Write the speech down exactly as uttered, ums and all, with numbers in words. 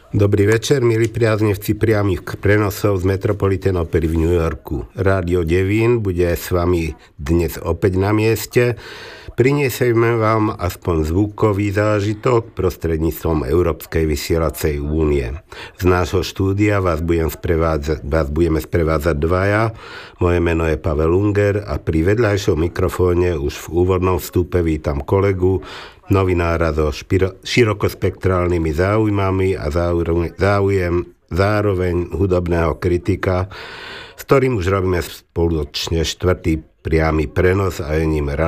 Dobrý večer, milí priaznivci priamych prenosov z Metropolitan Opery v New Yorku. Rádio Devín bude s vami dnes opäť na mieste. Prinesieme vám aspoň zvukový zážitok prostredníctvom Európskej vysielacej únie. Z nášho štúdia vás, budem sprevádzať, vás budeme sprevádzať dvaja. Moje meno je Pavel Unger a pri vedľajšom mikrofóne už v úvodnom vstupe vítam kolegu, novinára so špiro, širokospektrálnymi záujmami a záujem, záujem zároveň hudobného kritika, s ktorým už robíme spoločne štvrtý priamy prenos a je ním